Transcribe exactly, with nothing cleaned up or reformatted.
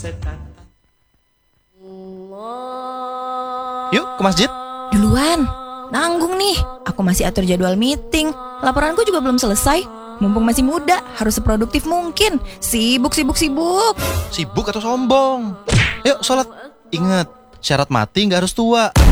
Yuk ke masjid. Duluan, nanggung nih. Aku masih atur jadwal meeting. Laporanku juga belum selesai. Mumpung masih muda, harus seproduktif mungkin. Sibuk, sibuk, sibuk. Sibuk atau sombong? Yuk sholat. Ingat, syarat mati gak harus tua.